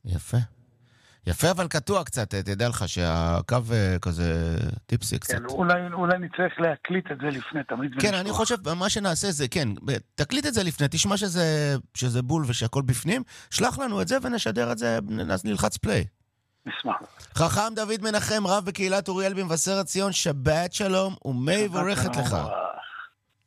יפה. יפה, אבל קטוע קצת, תדע לך שהקו כזה טיפסי קצת. כן, אולי נצטרך להקליט את זה לפני, תמיד. כן, אני חושב, מה שנעשה זה, כן, תקליט את זה לפני, תשמע שזה בול ושהכל בפנים, שלח לנו את זה ונשדר את זה, נלחץ פליי. נשמח. חכם דוד מנחם, רב בקהילת אוריאל במבשרת ציון, שבת שלום ומי בורכת לך.